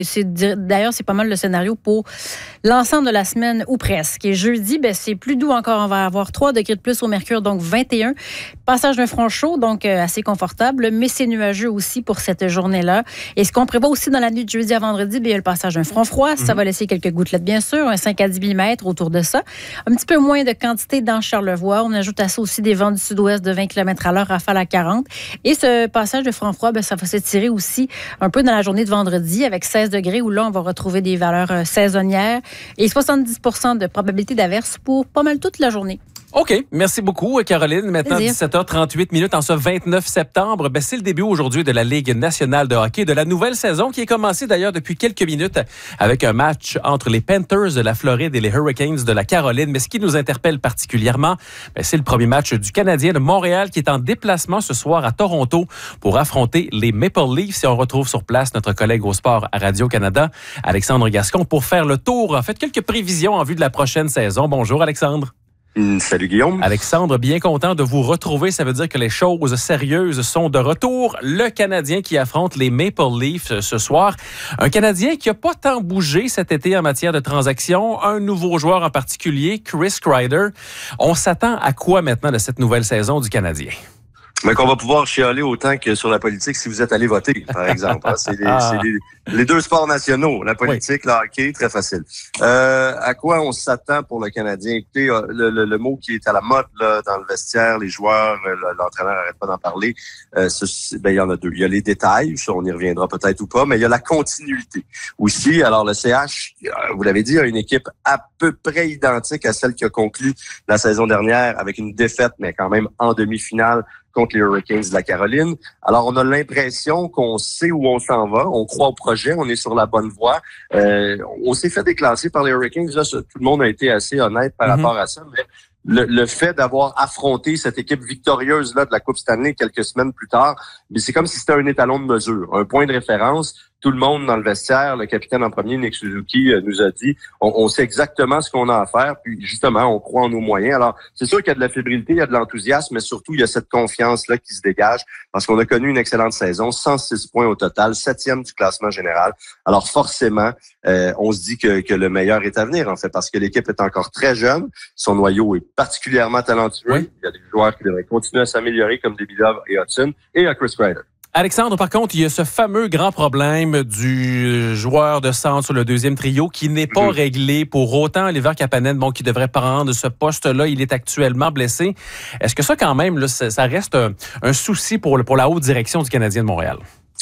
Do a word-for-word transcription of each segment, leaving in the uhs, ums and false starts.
C'est, d'ailleurs, c'est pas mal le scénario pour l'ensemble de la semaine ou presque. Et jeudi, ben, c'est plus doux encore. On va avoir trois degrés de plus au mercure, donc vingt et un. Passage d'un front chaud, donc euh, assez confortable, mais c'est nuageux aussi pour cette journée-là. Et ce qu'on prévoit aussi dans la nuit de jeudi à vendredi, bien, il y a le passage d'un front froid. Ça mm-hmm. va laisser quelques gouttelettes, bien sûr, un cinq à dix millimètres autour de ça. Un petit peu moins de quantité dans Charlevoix. On ajoute à ça aussi des vents du sud-ouest de vingt kilomètres à l'heure, rafale à quarante. Et ce passage de front froid, bien, ça va s'étirer aussi un peu dans la journée de vendredi avec seize degrés où là, on va retrouver des valeurs euh, saisonnières et soixante-dix pour cent de probabilité d'averse pour pas mal toute la journée. OK. Merci beaucoup, Caroline. Maintenant, Plaisir. dix-sept heures trente-huit minutes en ce vingt-neuf septembre. Ben, c'est le début aujourd'hui de la Ligue nationale de hockey, de la nouvelle saison qui est commencée d'ailleurs depuis quelques minutes avec un match entre les Panthers de la Floride et les Hurricanes de la Caroline. Mais ce qui nous interpelle particulièrement, ben, c'est le premier match du Canadien de Montréal qui est en déplacement ce soir à Toronto pour affronter les Maple Leafs. Et on retrouve sur place notre collègue au sport à Radio-Canada, Alexandre Gascon, pour faire le tour. En fait, quelques prévisions en vue de la prochaine saison. Bonjour, Alexandre. Salut Guillaume. Alexandre, bien content de vous retrouver. Ça veut dire que les choses sérieuses sont de retour. Le Canadien qui affronte les Maple Leafs ce soir. Un Canadien qui n'a pas tant bougé cet été en matière de transactions. Un nouveau joueur en particulier, Chris Kreider. On s'attend à quoi maintenant de cette nouvelle saison du Canadien? Mais qu'on va pouvoir chialer autant que sur la politique si vous êtes allé voter, par exemple. C'est, les, ah. c'est les, les deux sports nationaux, la politique, oui. Le hockey, très facile. Euh, à quoi on s'attend pour le Canadien? Écoutez, le, le, le mot qui est à la mode là, dans le vestiaire, les joueurs, l'entraîneur n'arrête pas d'en parler. Euh, ce, ben, il y en a deux. Il y a les détails, ça, on y reviendra peut-être ou pas, mais il y a la continuité aussi. Alors, le C H, vous l'avez dit, a une équipe à peu près identique à celle qui a conclu la saison dernière avec une défaite, mais quand même en demi-finale contre les Hurricanes de la Caroline. Alors, on a l'impression qu'on sait où on s'en va. On croit au projet. On est sur la bonne voie. Euh, on s'est fait déclasser par les Hurricanes. Là, tout le monde a été assez honnête par mm-hmm. rapport à ça. Mais le, le fait d'avoir affronté cette équipe victorieuse là de la Coupe Stanley quelques semaines plus tard, mais c'est comme si c'était un étalon de mesure, un point de référence. Tout le monde dans le vestiaire, le capitaine en premier, Nick Suzuki, euh, nous a dit, on, on sait exactement ce qu'on a à faire, puis justement, on croit en nos moyens. Alors, c'est sûr qu'il y a de la fébrilité, il y a de l'enthousiasme, mais surtout, il y a cette confiance-là qui se dégage, parce qu'on a connu une excellente saison, cent six points au total, septième du classement général. Alors, forcément, euh, on se dit que, que le meilleur est à venir, en fait, parce que l'équipe est encore très jeune, son noyau est particulièrement talentueux, oui. Il y a des joueurs qui devraient continuer à s'améliorer, comme Davidov et Hudson, et à Chris Kreider. Alexandre, par contre, il y a ce fameux grand problème du joueur de centre sur le deuxième trio qui n'est pas mmh. réglé. Pour autant, Oliver Kapanen, bon, qui devrait prendre ce poste-là, il est actuellement blessé. Est-ce que ça, quand même, là, ça reste un, un souci pour, pour la haute direction du Canadien de Montréal?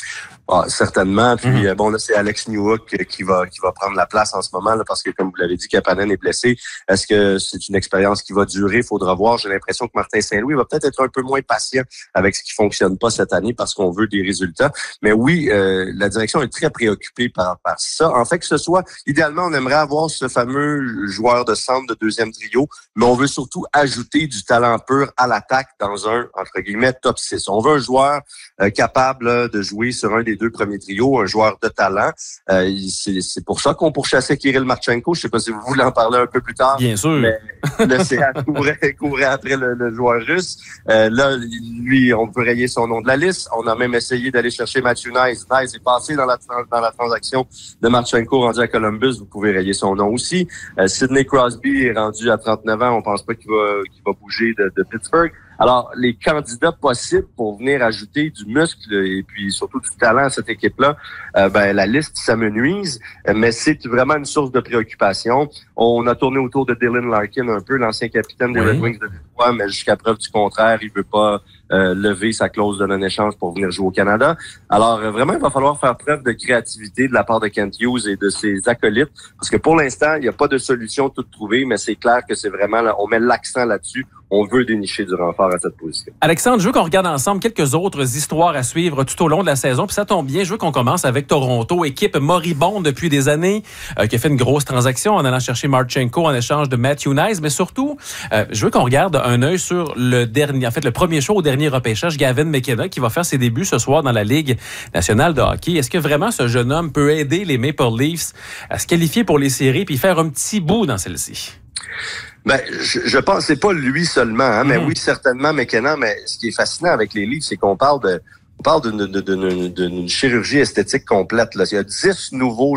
Ah, certainement. Puis mm-hmm. bon, là, c'est Alex Newhook qui va qui va prendre la place en ce moment là, parce que, comme vous l'avez dit, Kapanen est blessé. Est-ce que c'est une expérience qui va durer? Faudra voir. J'ai l'impression que Martin Saint-Louis va peut-être être un peu moins patient avec ce qui fonctionne pas cette année parce qu'on veut des résultats. Mais oui, euh, la direction est très préoccupée par, par ça. En fait, que ce soit, idéalement, on aimerait avoir ce fameux joueur de centre de deuxième trio, mais on veut surtout ajouter du talent pur à l'attaque dans un, entre guillemets, top six. On veut un joueur euh, capable là, de jouer sur un des deux premiers trios, un joueur de talent. Euh, c'est, c'est pour ça qu'on pourchassait Kirill Marchenko. Je ne sais pas si vous voulez en parler un peu plus tard. Bien sûr. Mais le C H courait, courait après le, le joueur russe. Euh, là, lui, on peut rayer son nom de la liste. On a même essayé d'aller chercher Matthew Knies. Knies est passé dans la, dans la transaction de Marchenko rendu à Columbus. Vous pouvez rayer son nom aussi. Euh, Sidney Crosby est rendu à trente-neuf ans. On pense pas qu'il va, qu'il va bouger de, de Pittsburgh. Alors, les candidats possibles pour venir ajouter du muscle et puis surtout du talent à cette équipe-là, euh, ben la liste s'amenuise, mais c'est vraiment une source de préoccupation. On a tourné autour de Dylan Larkin un peu, l'ancien capitaine des oui. Red Wings de Détroit, mais jusqu'à preuve du contraire, il veut pas euh, lever sa clause de non-échange pour venir jouer au Canada. Alors, euh, vraiment, il va falloir faire preuve de créativité de la part de Kent Hughes et de ses acolytes, parce que pour l'instant, il n'y a pas de solution toute trouvée, mais c'est clair que c'est vraiment, là, on met l'accent là-dessus. On veut dénicher du renfort à cette position. Alexandre, je veux qu'on regarde ensemble quelques autres histoires à suivre tout au long de la saison. Puis ça tombe bien, je veux qu'on commence avec Toronto, équipe moribonde depuis des années, euh, qui a fait une grosse transaction en allant chercher Marchenko en échange de Matthew Knies. Mais surtout, euh, je veux qu'on regarde un œil sur le dernier, en fait, le premier show au dernier repêchage, Gavin McKenna, qui va faire ses débuts ce soir dans la Ligue nationale de hockey. Est-ce que vraiment ce jeune homme peut aider les Maple Leafs à se qualifier pour les séries puis faire un petit bout dans celle-ci? Ben, je, je pense que c'est pas lui seulement, hein, mais mmh. oui, certainement McKenna, mais ce qui est fascinant avec les Leafs, c'est qu'on parle de on parle d'une, d'une, d'une, d'une chirurgie esthétique complète. Là. Il y a dix nouveaux